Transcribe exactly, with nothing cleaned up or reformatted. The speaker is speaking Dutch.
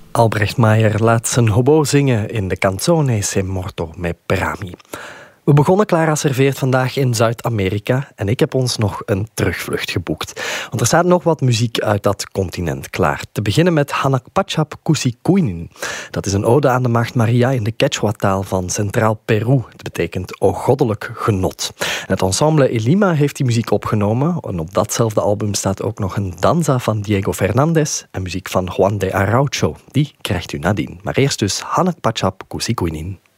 Albrecht Meijer laat zijn hobo zingen in de Canzone Se morto me prami. We begonnen Clara Serveert vandaag in Zuid-Amerika en ik heb ons nog een terugvlucht geboekt. Want er staat nog wat muziek uit dat continent klaar. Te beginnen met Hanakpachap Kusikuinin. Dat is een ode aan de maagd Maria in de Quechua-taal van Centraal Peru. Het betekent o goddelijk genot. En het ensemble Elima heeft die muziek opgenomen. En op datzelfde album staat ook nog een danza van Diego Fernandez en muziek van Juan de Araujo. Die krijgt u nadien. Maar eerst dus Hanakpachap Kusikuinin.